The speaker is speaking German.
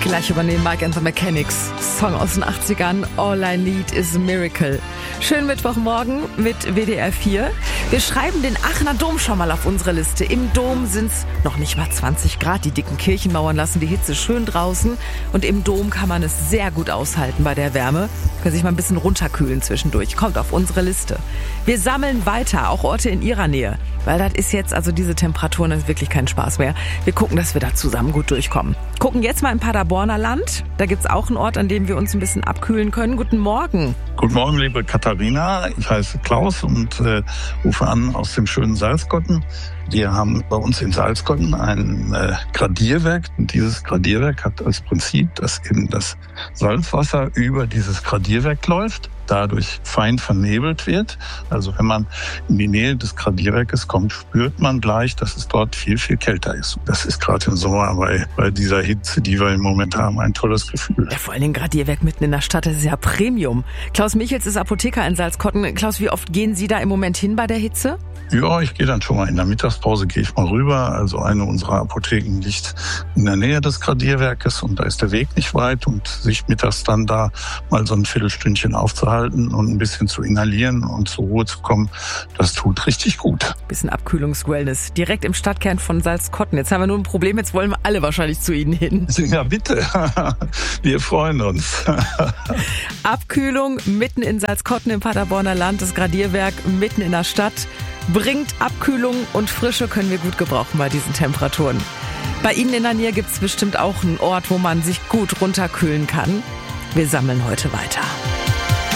Gleich übernehmen Mike and the Mechanics. Song aus den 80ern, All I Need is a Miracle. Schönen Mittwochmorgen mit WDR 4. Wir schreiben den Aachener Dom schon mal auf unsere Liste. Im Dom sind's noch nicht mal 20 Grad. Die dicken Kirchenmauern lassen die Hitze schön draußen. Und im Dom kann man es sehr gut aushalten bei der Wärme. Können sich mal ein bisschen runterkühlen zwischendurch. Kommt auf unsere Liste. Wir sammeln weiter, auch Orte in Ihrer Nähe. Weil das ist jetzt, also diese Temperaturen, das ist wirklich kein Spaß mehr. Wir gucken, dass wir da zusammen gut durchkommen. Gucken jetzt mal im Paderborner Land. Da gibt's auch einen Ort, an dem wir uns ein bisschen abkühlen können. Guten Morgen. Guten Morgen, liebe Katharina. Ich heiße Klaus und rufe an aus dem schönen Salzgotten. Wir haben bei uns in Salzgotten ein Gradierwerk. Und dieses Gradierwerk hat als Prinzip, dass eben das Salzwasser über dieses Gradierwerk läuft, dadurch fein vernebelt wird. Also wenn man in die Nähe des Gradierwerkes kommt, spürt man gleich, dass es dort viel, viel kälter ist. Das ist gerade im Sommer bei dieser Hitze, die wir im Moment haben, ein tolles Gefühl. Ja, vor allem ein Gradierwerk mitten in der Stadt, das ist ja Premium. Klaus Michels ist Apotheker in Salzgotten. Klaus, wie oft gehen Sie da im Moment hin bei der Hitze? Ja, ich gehe dann schon mal in der Mittagspause, gehe ich mal rüber. Also eine unserer Apotheken liegt in der Nähe des Gradierwerkes und da ist der Weg nicht weit. Und sich mittags dann da mal so ein Viertelstündchen aufzuhalten und ein bisschen zu inhalieren und zur Ruhe zu kommen, das tut richtig gut. Bisschen Abkühlungs-Wellness, direkt im Stadtkern von Salzgotten. Jetzt haben wir nur ein Problem, jetzt wollen wir alle wahrscheinlich zu Ihnen hin. Ja, bitte. Wir freuen uns. Abkühlung mitten in Salzgotten im Paderborner Land, das Gradierwerk mitten in der Stadt. Bringt Abkühlung und Frische, können wir gut gebrauchen bei diesen Temperaturen. Bei Ihnen in der Nähe gibt es bestimmt auch einen Ort, wo man sich gut runterkühlen kann. Wir sammeln heute weiter.